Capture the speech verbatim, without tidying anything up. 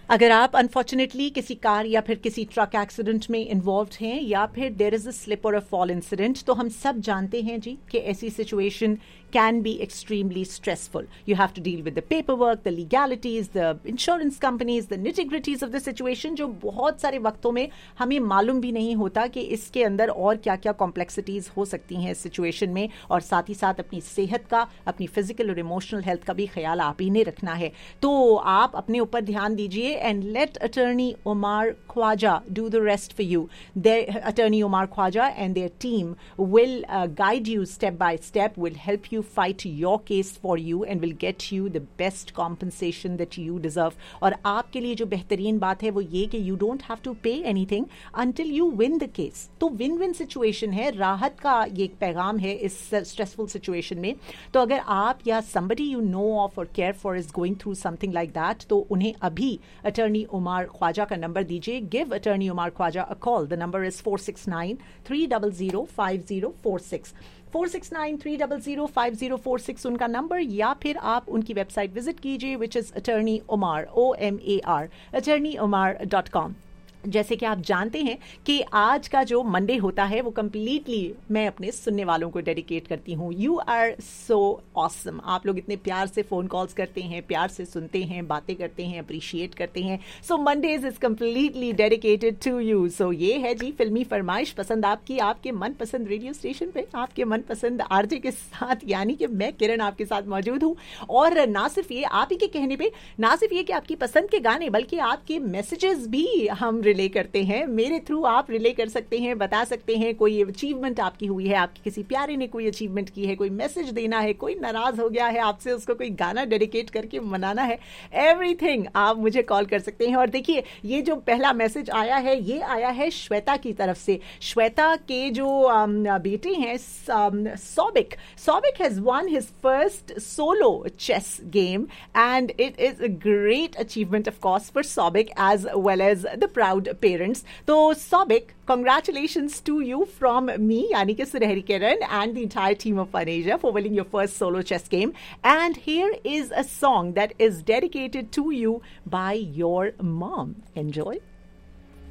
अगर आप अनफॉर्चुनेटली किसी कार या फिर किसी ट्रक एक्सीडेंट में इन्वॉल्व हैं या फिर देयर इज अ स्लिप और अ फॉल इंसिडेंट, तो हम सब जानते हैं जी कि ऐसी situation can be extremely stressful. You have to deal with the paperwork, the legalities, the insurance companies, the nitty-gritties of the situation, जो बहुत सारे वक्तों में हमें मालूम भी नहीं होता कि इसके अंदर और क्या क्या कॉम्प्लेक्सिटीज हो सकती हैं इस सिचुएशन में, और साथ ही साथ अपनी सेहत का, अपनी फिजिकल और इमोशनल हेल्थ का भी ख्याल आप ही ने रखना है. तो आप अपने ऊपर ध्यान दीजिए and let attorney Umar Khwaja do the rest for you. There attorney Umar Khwaja and their team will guide you step by step, will help you fight your case for you and will get you the best compensation that you deserve. और आपके लिए जो बेहतरीन बात है वो ये कि you don't have to pay anything until you win the case. तो विन विन सिचुएशन है, राहत का ये एक पैगाम है इस स्ट्रेसफुल सिचुएशन में. तो अगर आप या somebody you know of or care for is going through something like that, तो उन्हें अभी अटर्नी उमर ख्वाजा का नंबर दीजिए. Give attorney Umar Khwaja a call. The number is four six nine three zero zero five zero four six. four six nine three zero zero five zero four six उनका number, या फिर आप उनकी वेबसाइट विजिट कीजिए which is attorney Umar, O M A R, attorney Umar dot com. जैसे कि आप जानते हैं कि आज का जो मंडे होता है वो कम्प्लीटली मैं अपने सुनने वालों को डेडिकेट करती हूँ. You are so awesome. आप लोग इतने प्यार से फ़ोन कॉल्स करते हैं, प्यार से सुनते हैं, बातें करते हैं, अप्रिशिएट करते हैं. सो Mondays is completely dedicated to you. सो ये है जी फिल्मी फरमाइश, पसंद आपकी, आपके मनपसंद रेडियो स्टेशन पे, आपके मनपसंद आरजे के साथ, यानी कि मैं किरण आपके साथ मौजूद हूँ. और ना सिर्फ ये आप ही के कहने पे, ना सिर्फ ये कि आपकी पसंद के गाने, बल्कि आपके मैसेजेस भी हम रिले करते हैं. मेरे थ्रू आप रिले कर सकते हैं, बता सकते हैं कोई अचीवमेंट आपकी हुई है, आपकी किसी प्यारे ने कोई अचीवमेंट की है, कोई मैसेज देना है, कोई नाराज हो गया है आपसे, उसको कोई गाना डेडिकेट करके मनाना है, एवरीथिंग आप मुझे कॉल कर सकते हैं. और देखिए ये जो पहला मैसेज आया है ये आया है श्वेता की तरफ से. श्वेता के जो um, बेटे हैं सौबिक, सौबिक has won his first solo chess game and it is a great achievement of course for Sobik as well as the proud parents. So Sobik, congratulations to you from me, yani ki Sunehri Kiran, and the entire team of Fun Asia for winning your first solo chess game. And here is a song that is dedicated to you by your mom. Enjoy.